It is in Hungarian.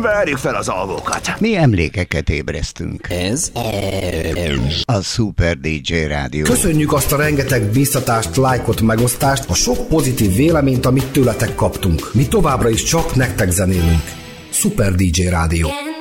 Verjük fel az alvókat. Mi emlékeket ébresztünk. Ez a Super DJ Rádió. Köszönjük azt a rengeteg biztatást, lájkot, megosztást, a sok pozitív véleményt, amit tőletek kaptunk. Mi továbbra is csak nektek zenélünk. Super DJ Rádió.